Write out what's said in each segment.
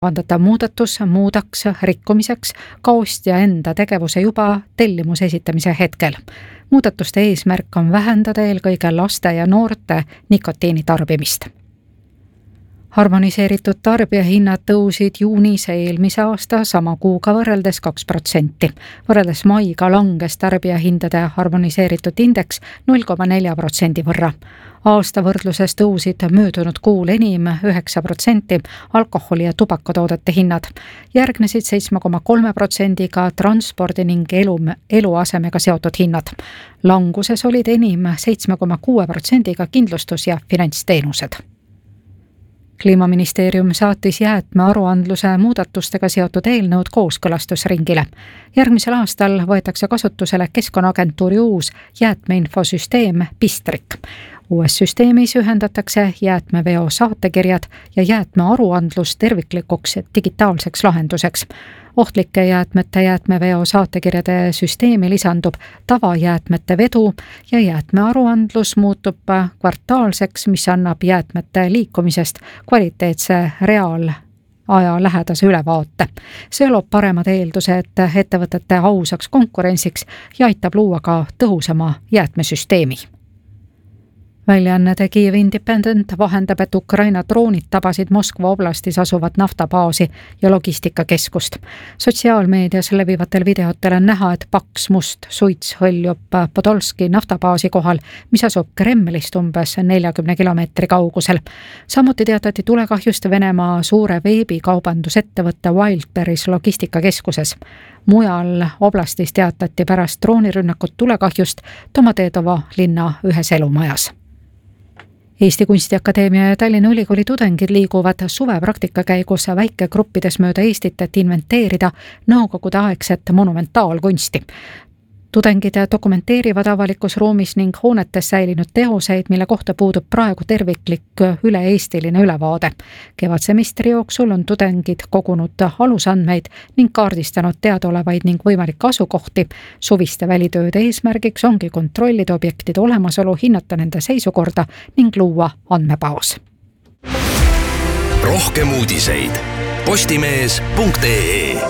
Kavandatav muudatus muudaks rikkumiseks kaostja enda tegevuse juba tellimuse esitamise hetkel. Muudatuste eesmärk on vähendada eelkõige laste ja noorte nikotiini tarbimist. Harmoniseeritud tarbijahinnad tõusid juunis eelmise aasta sama kuuga võrreldes 2%. Võrreldes maiga langes tarbijahindade harmoniseeritud indeks 0,4% võrra. Aasta võrdluses tõusid möödunud kuul enim 9% alkoholi- ja tubakatoodete hinnad. Järgnesid 7,3%-ga transpordi ning eluasemega seotud hinnad. Languses olid enim 7,6%-ga kindlustus- ja finantsteenused. Kliimaministeerium saatis jäätmearuandluse muudatustega seotud eelnõud kooskõlastusringile. Järgmisel aastal võetakse kasutusele Keskkonnaagentuuri uus jäätmeinfosüsteem Pistrik. Uues süsteemis ühendatakse jäätmeveo saatekirjad ja jäätmearuandlus terviklikuks digitaalseks lahenduseks. Ohtlike jäätmete jäätmeveo saatekirjade süsteemi lisandub tavajäätmete vedu ja jäätmearuandlus muutub kvartaalseks, mis annab jäätmete liikumisest kvaliteetse reaalaja lähedase ülevaate. See loob paremad eeldused ettevõtete ausaks konkurentsiks ja aitab luua ka tõhusama jäätmesüsteemi. Väljaanne The Kyiv Independent vahendab, et Ukraina droonid tabasid Moskva oblastis asuvat naftabaasi ja logistikakeskust. Sotsiaalmeedias levivatel videotel on näha, et paks must suits hõljub Podolski naftabaasi kohal, mis asub Kremlist umbes 40 kilomeetri kaugusel. Samuti teatati tulekahjust Venemaa suure veebikaubandusettevõtte Wildberries logistikakeskuses. Mujal oblastis teatati pärast droonirünnakut tulekahjust Domodedovo linna ühes elumajas. Eesti Kunstiakadeemia ja Tallinna Ülikooli tudengid liiguvad suvepraktika käigus väikegruppides mööda Eestit, et inventeerida nõukogude aegset monumentaalkunsti. Tudengid dokumenteerivad avalikus ruumis ning hoonetes säilinud teoseid, mille kohta puudub praegu terviklik üle-eestiline ülevaade. Kevadsemestri jooksul on tudengid kogunud alusandmeid ning kaardistanud teadaolevaid ning võimalikke asukohti. Suviste välitööde eesmärgiks ongi kontrollida objektide olemasolu, hinnata nende seisukorda ning luua andmebaas. Rohkem uudiseid postimees.ee.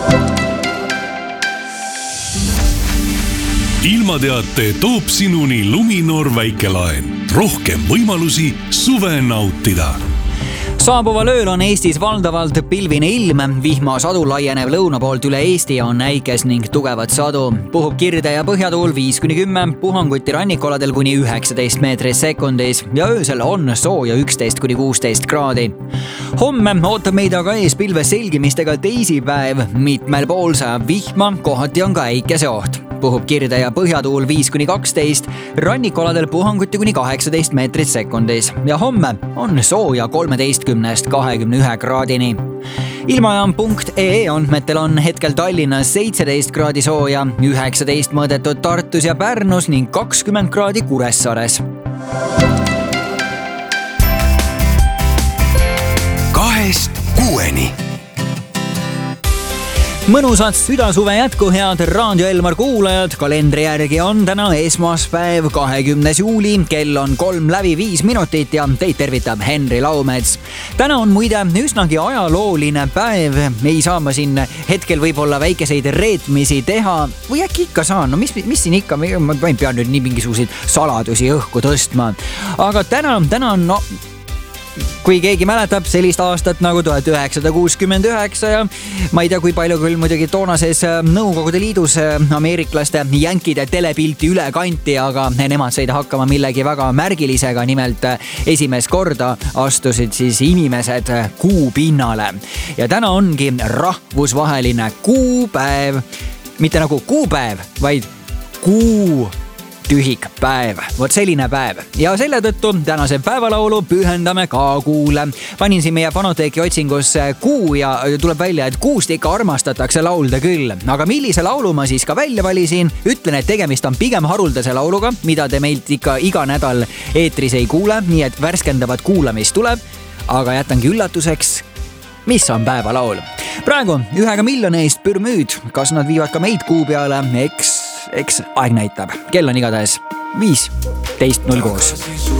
Ilmateate toob sinuni Luminor väikelaen. Rohkem võimalusi suve nautida. Saabuval ööl on Eestis valdavalt pilvine ilm, vihmasadu laieneb lõuna poolt üle Eesti ja on äikes ning tugevat sadu. Puhub kirde ja põhjatuul 5-10, puhanguti rannikoladel kuni 19 meetris sekundis ja öösel on sooja 11-16 kraadi. Homme ootab meid aga ees pilve selgimistega teisipäev, mitmel pool sajab vihma, kohati on ka äikese oht. Puhub kirde ja põhjatuul 5-12, rannikoladel puhanguti kuni 18 meetrit sekundis ja homme on sooja 13-21 kraadini. Ilmajaam.ee andmetel on hetkel Tallinnas 17 kraadi sooja, 19 mõõdetud Tartus ja Pärnus ning 20 kraadi Kuressaares. 2-6. Mõnusat südasuve jätku, head Raadio Elmar kuulajad. Kalendri järgi on täna esmaspäev, 20. juuli, kell on 3:05 ja teid tervitab Henri Laumets. Täna on muide üsnagi ajalooline päev. Ei saa ma siin hetkel võib-olla väikeseid reetmisi teha või äkki ikka saan. No mis siin ikka, ma ei pea nüüd nii mingisuguseid saladusi õhku tõstma. Aga täna on kui keegi mäletab sellist aastat nagu 1969 ja ma ei tea, kui palju küll muidugi toonases Nõukogude Liidus ameeriklaste jänkide telepilti üle kanti, aga nemad said hakkama millegi väga märgilisega. Nimelt esimest korda astusid siis inimesed kuu pinnale ja täna ongi rahvusvaheline kuupäev. Mitte nagu kuupäev, vaid kuu tühik päev. Vot selline päev. Ja selle tõttu tänase päevalaulu pühendame ka kuule. Panin siin meie Fanoteeki otsingus kuu ja tuleb välja, et kuust ikka armastatakse laulda küll. Aga millise laulu ma siis ka välja valisin? Ütlen, et tegemist on pigem haruldase lauluga, mida te meilt ikka iga nädal eetris ei kuule, nii et värskendavat kuulamist tuleb. Aga jätangi üllatuseks, mis on päevalaul. Praegu 1 miljoni eest pürmüüd. Kas nad viivad ka meid kuu peale? Eks aeg näitab. Kell on igatahes 15:06.